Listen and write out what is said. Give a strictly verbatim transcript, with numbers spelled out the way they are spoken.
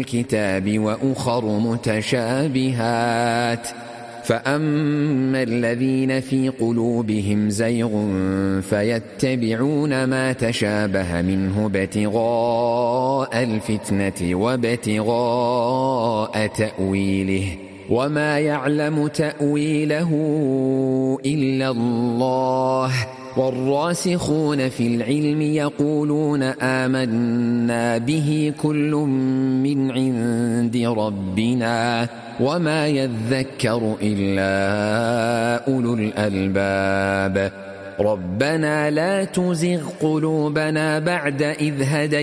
الكتاب وأخر متشابهات فأما الذين في قلوبهم زيغ فيتبعون ما تشابه منه ابتغاء الفتنة وابتغاء تأويله وما يعلم تأويله إلا الله والراسخون في العلم يقولون آمنا به كل من عند ربنا وما يذكر إلا أولو الألباب ربنا لا تزغ قلوبنا بعد إذ هديتنا